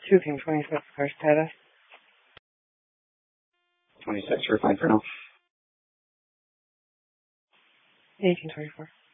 2 King 26, car status. 26, we're fine for now. 1824.